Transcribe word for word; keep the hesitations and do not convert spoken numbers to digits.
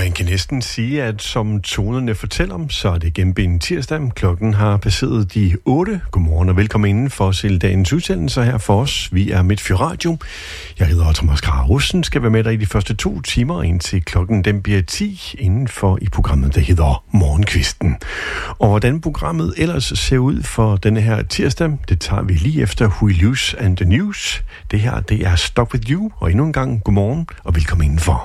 Man kan næsten sige, at som tonerne fortæller om, så er det gennem tirsdag. Klokken har passeret de otte. Godmorgen og velkommen indenfor til dagens udsendelse her for os. Vi er Midtfyr Radio. Jeg hedder Thomas Krarussen, skal være med dig i de første to timer, indtil klokken den bliver ti, indenfor i programmet, der hedder Morgenkvisten. Og hvordan programmet ellers ser ud for denne her tirsdag, det tager vi lige efter We Lose and the News. Det her, det er Stuck With You, og endnu en gang godmorgen og velkommen indenfor.